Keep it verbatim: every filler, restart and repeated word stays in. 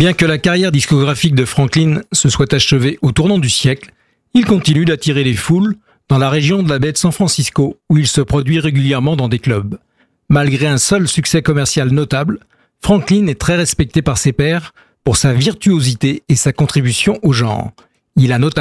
Bien que la carrière discographique de Franklin se soit achevée au tournant du siècle, il continue d'attirer les foules dans la région de la baie de San Francisco, où il se produit régulièrement dans des clubs. Malgré un seul succès commercial notable, Franklin est très respecté par ses pairs pour sa virtuosité et sa contribution au genre. Il a notamment